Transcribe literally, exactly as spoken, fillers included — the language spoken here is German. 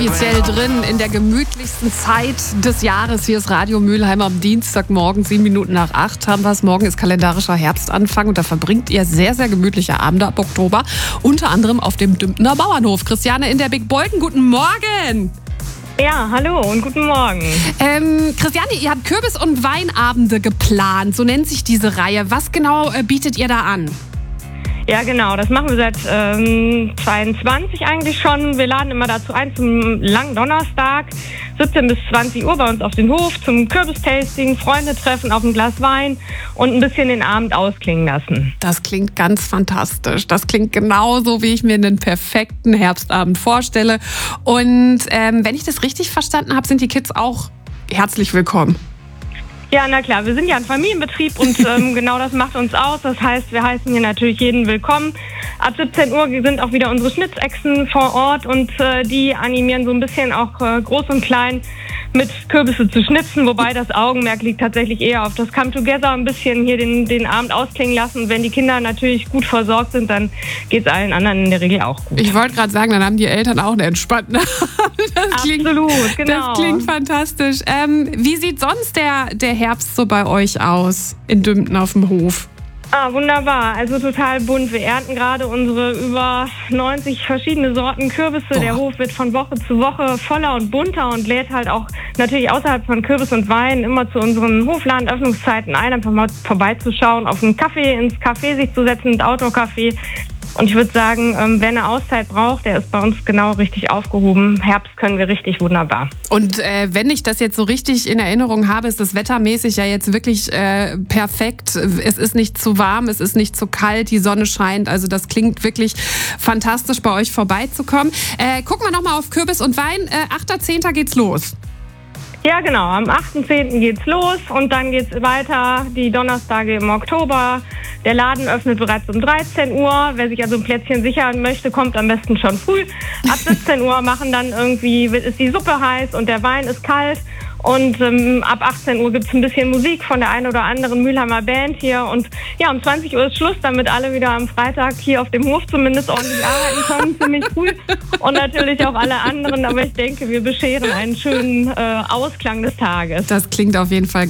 offiziell drin in der gemütlichsten Zeit des Jahres. Hier ist Radio Mülheim am Dienstagmorgen, sieben Minuten nach acht haben wir es. Morgen ist kalendarischer Herbstanfang und da verbringt ihr sehr, sehr gemütliche Abende ab Oktober. Unter anderem auf dem Dümpner Bauernhof. Christiane in der Big Bolken, guten Morgen! Ja, hallo und guten Morgen. Ähm, Christiane, ihr habt Kürbis- und Weinabende geplant, so nennt sich diese Reihe. Was genau äh, bietet ihr da an? Ja, genau, das machen wir seit ähm, zweiundzwanzig eigentlich schon. Wir laden immer dazu ein zum langen Donnerstag, siebzehn bis zwanzig Uhr bei uns auf den Hof zum Kürbistasting, Freunde treffen auf ein Glas Wein und ein bisschen den Abend ausklingen lassen. Das klingt ganz fantastisch. Das klingt genauso, wie ich mir einen perfekten Herbstabend vorstelle. Und ähm, wenn ich das richtig verstanden habe, sind die Kids auch herzlich willkommen. Ja, na klar, wir sind ja ein Familienbetrieb und ähm, genau das macht uns aus. Das heißt, wir heißen hier natürlich jeden willkommen. Ab siebzehn Uhr sind auch wieder unsere Schnitzechsen vor Ort und äh, die animieren so ein bisschen auch äh, groß und klein mit Kürbisse zu schnitzen, wobei das Augenmerk liegt tatsächlich eher auf das Come Together, ein bisschen hier den, den Abend ausklingen lassen. Und wenn die Kinder natürlich gut versorgt sind, dann geht es allen anderen in der Regel auch gut. Ich wollte gerade sagen, dann haben die Eltern auch einen entspannten Abend. Das klingt, Absolut, genau. Das klingt fantastisch. Ähm, wie sieht sonst der, der Herbst so bei euch aus in Dümpten auf dem Hof? Ah, wunderbar. Also total bunt. Wir ernten gerade unsere über neunzig verschiedene Sorten Kürbisse. Boah. Der Hof wird von Woche zu Woche voller und bunter und lädt halt auch natürlich außerhalb von Kürbis und Wein immer zu unseren Hofladenöffnungszeiten ein, einfach mal vorbeizuschauen, auf einen Kaffee, ins Café sich zu setzen, ins Outdoor-Café. Und ich würde sagen, wer eine Auszeit braucht, der ist bei uns genau richtig aufgehoben. Herbst können wir richtig wunderbar. Und äh, wenn ich das jetzt so richtig in Erinnerung habe, ist das wettermäßig ja jetzt wirklich äh, perfekt. Es ist nicht zu warm, es ist nicht zu kalt, die Sonne scheint. Also das klingt wirklich fantastisch, bei euch vorbeizukommen. Äh, gucken wir nochmal auf Kürbis und Wein. Äh, achter zehnter geht's los. Ja, genau. Am achten zehnten geht's los und dann geht's weiter die Donnerstage im Oktober. Der Laden öffnet bereits um dreizehn Uhr. Wer sich also ein Plätzchen sichern möchte, kommt am besten schon früh. Ab siebzehn Uhr machen dann irgendwie, ist die Suppe heiß und der Wein ist kalt. Und ähm, ab achtzehn Uhr gibt es ein bisschen Musik von der einen oder anderen Mülheimer Band hier. Und ja, um zwanzig Uhr ist Schluss, damit alle wieder am Freitag hier auf dem Hof zumindest ordentlich arbeiten können, ziemlich früh. Und natürlich auch alle anderen. Aber ich denke, wir bescheren einen schönen äh, Ausklang des Tages. Das klingt auf jeden Fall